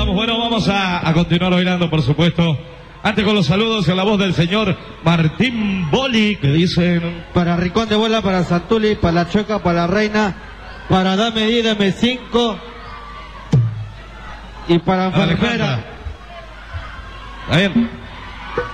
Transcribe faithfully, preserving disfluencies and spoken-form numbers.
estamos. Bueno, vamos a, a continuar bailando, por supuesto. Antes con los saludos y a la voz del señor Martín Boli, que dicen... Para Rincón de Bola, para Santuli, para La Chueca, para La Reina, para Dame diez, Dame cinco y para Enfermera. ¿Está bien?